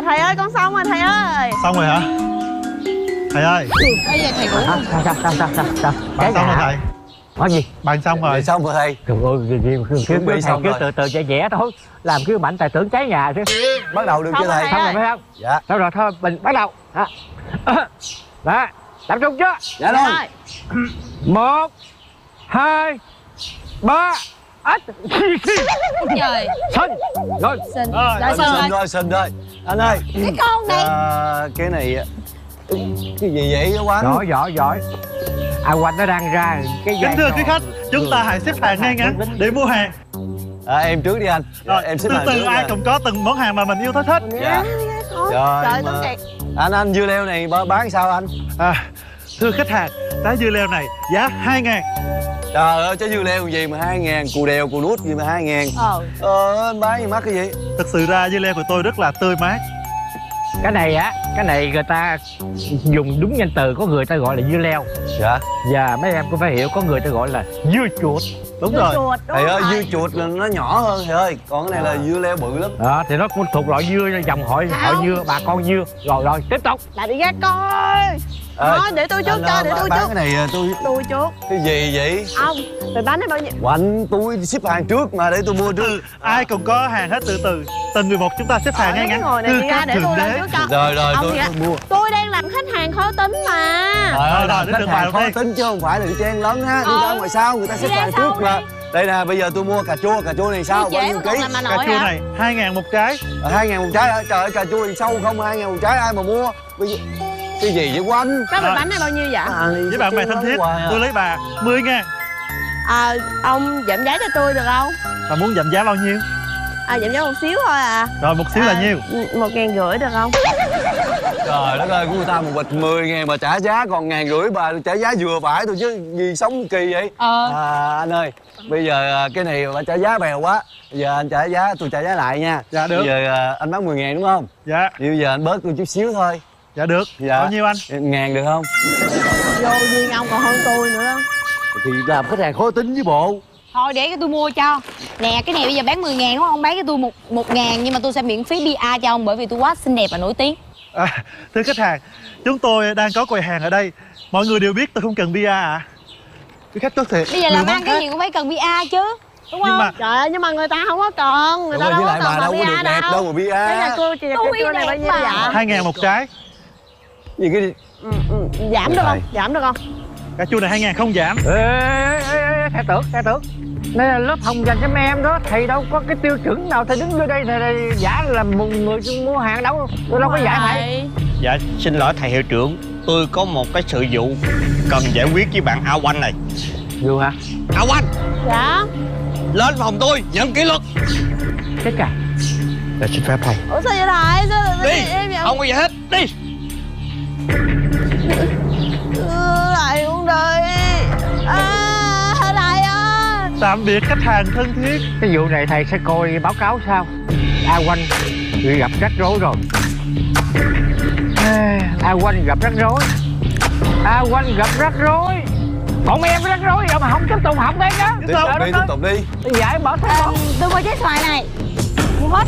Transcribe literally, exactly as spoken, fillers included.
Thầy ơi con xong rồi thầy ơi. Xong rồi hả? Thầy ơi. Bây giờ thầy ngủ. Sao sao sao sao sao sao? Bạn xong rồi thầy. Có gì? Bạn xong rồi. Xong rồi thầy. Trời ơi, cứ Chuẩn bị thầy xong cứ rồi. từ từ vẽ vẽ thôi. Làm cứ mạnh tài tưởng cháy nhà chứ. Bắt đầu được Xong chưa rồi thầy? thầy. Xong rồi phải không? Dạ. Xong rồi thôi mình bắt đầu. Đó. Đó. Tập trung chưa? Dạ rồi. Một, hai, ba. Ếch. Trời. Sinh. Rồi. Xin. Rồi, Đã Xin xong xin rồi. rồi, xin rồi. Anh ơi. Cái con này. À, cái này cái gì vậy quá? Giỏi giỏi giỏi. À Quanh nó đang ra cái Kính thưa trò- quý khách, chúng ta hãy xếp hàng ngay ngắn để mua hàng. À, em trước đi anh. Dạ, Rồi, em xếp từ hàng từ trước ai nha. cũng có từng món hàng mà mình yêu thích hết. Dạ. Rồi, Rồi, Tuấn mà- Kiệt. Anh anh dưa leo này bán- bán sao anh? À, thưa khách hàng, trái dưa leo này giá hai ngàn. Trời ơi, trái dưa leo gì mà hai ngàn, cù đèo, cù nút gì mà hai ngàn. Ờ. Ờ, anh bán gì mắc cái gì? Thực sự ra dưa leo của tôi rất là tươi mát. Cái này á, cái này người ta dùng đúng danh từ, có người ta gọi là dưa leo. Dạ. Và mấy em cũng phải hiểu, có người ta gọi là dưa chuột. Đúng Dưa rồi. chuột, đúng Thầy ơi, rồi. dưa chuột là nó nhỏ hơn thầy ơi. Còn cái này là dưa leo bự lắm. Đó, thì nó cũng thuộc loại dưa, dòng hội hội dưa, bà con dưa. Rồi rồi, tiếp tục. Là đi ra coi. Thôi để tôi trước anh, cho, ờ, để tôi bán trước. cái này ờ, tôi... Tôi trước. Cái gì vậy? Ông, tôi bán nó bao nhiêu? Quạnh tôi xếp hàng trước mà để tôi mua trước. Ừ, ai cũng có hàng hết, từ từ. Từng người một chúng ta xếp hàng ngay ngắn. Ngồi này Thưa đi ra các để thượng tôi lên đế. trước cho. Rồi rồi Ông tôi, gì á? tôi mua. Tôi đang làm khách hàng khó tính mà. Trời ơi, rồi, là đến khách lượt bà hàng đầu khó tiên. tính chứ không phải là đi chen lấn ha. Đi Ừ. ra ngoài sau người ta xếp Đi ra hàng sau trước mà. Đây nè, bây giờ tôi mua cà chua, cà chua này sao? Tôi Bao chế nhiêu mà còn ký? làm mà Cà nội chua hả? này hai ngàn một trái. Hai ngàn một trái hả? Trời ơi, cà chua thì sâu không, hai ngàn một trái ai mà mua? Bây giờ... Cái gì vậy Quanh? Cái Rồi. bịch bánh này bao nhiêu vậy? Với bạn bè thân thiết, tôi lấy bà mười ngàn. À, ông giảm giá cho tôi được không? Bà muốn giảm giá bao nhiêu? À, giảm giá một xíu thôi à. Rồi một xíu là À, nhiêu? một ngàn rưỡi được không? Trời đất ơi, của người ta một bịch mười ngàn mà trả giá còn ngàn rưỡi, bà trả giá vừa phải thôi chứ gì sống kỳ vậy? Ờ. À, anh ơi, bây giờ à, cái này bà trả giá bèo quá. Bây giờ anh trả giá, tôi trả giá lại nha. Dạ, được. Bây giờ à, anh bán mười ngàn đúng không? Dạ, Thì bây giờ anh bớt tôi chút xíu thôi. dạ được. Dạ. Bao nhiêu anh? Ngàn được không? Vô duyên ông còn hơn tôi nữa đó. Thì làm khách hàng khó tính với bộ. Thôi để cái tôi mua cho. Nè cái này bây giờ bán mười ngàn đúng không? Ông bán cho tôi một một ngàn nhưng mà tôi sẽ miễn phí pê e cho ông bởi vì tôi quá xinh đẹp và nổi tiếng. À, thưa khách hàng, chúng tôi đang có quầy hàng ở đây. Mọi người đều biết tôi không cần bê e à. Quý khách có thể Bây giờ lựa làm món ăn cái khác. gì cũng phải cần pê e chứ. Đúng Nhưng không? mà Trời ơi, nhưng mà người ta không có cần. Người Đúng ta rồi, đâu với có lại cần bà đâu có được đẹp đâu mà bia. Cái này cua chị Tôi cái cua này bao đẹp nhiêu mà. vậy? hai ngàn một trái. Gì cái gì? Ừ, ừ, giảm được không? Giảm được không? Cà chua này hai ngàn không giảm. Ê, ê, ê, ê, thầy tưởng, thầy tưởng. Đây là lớp học dành cho mấy em đó. Thầy đâu có cái tiêu chuẩn nào thầy đứng dưới đây thầy, thầy giả là một người mua hàng đâu. Tôi đâu có giải thầy. Dạ, xin lỗi thầy hiệu trưởng. Tôi có một cái sự vụ cần giải quyết với bạn A Quanh này. Vừa hả? A Quanh, Dạ. lên phòng tôi nhận kỷ luật. Chết cả. Dạ, xin phép thầy. Ủa sao vậy thầy? Sao lại Đi, em vậy? không có gì hết, đi. Ừ, thầy cũng đi. À, thầy ơi. Tạm biệt khách hàng thân thiết. Cái vụ này thầy sẽ coi báo cáo sau. A Quanh bị gặp rắc rối rồi. Ê, A Quanh gặp rắc rối. A Quanh gặp rắc rối. Bọn em có rắc rối rồi mà không tiếp tục học đây đó. Tiếp tục đi, tiếp tục đi. Giải bỏ thêm. Tôi mua trái xoài này.